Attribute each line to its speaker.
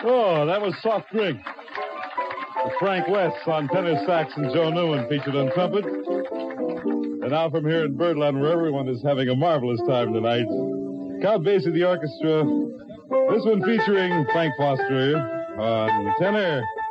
Speaker 1: Oh, that was Soft Drink. With Frank West on tenor sax and Joe Newman featured on trumpet. And now from here in Birdland, where everyone is having a marvelous time tonight, Count Basie, the orchestra. This one featuring Frank Foster on tenor.